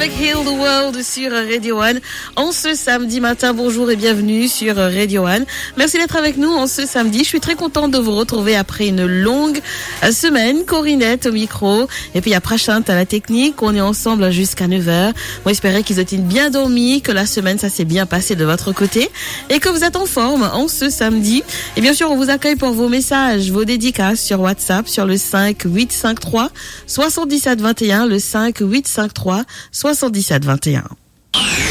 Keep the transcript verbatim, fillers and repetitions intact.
avec Heal the World sur Radio One. En ce samedi matin, bonjour et bienvenue sur Radio One. Merci d'être avec nous en ce samedi. Je suis très contente de vous retrouver après une longue semaine. Corinette au micro et puis après Prachant à la technique. On est ensemble jusqu'à neuf heures. Moi, j'espérais qu'ils ont bien dormi, que la semaine, ça s'est bien passé de votre côté et que vous êtes en forme en ce samedi. Et bien sûr, on vous accueille pour vos messages, vos dédicaces sur WhatsApp sur le cinq huit cinq trois soixante-dix-sept vingt et un, le cinq huit cinq trois soixante-dix-sept vingt et un.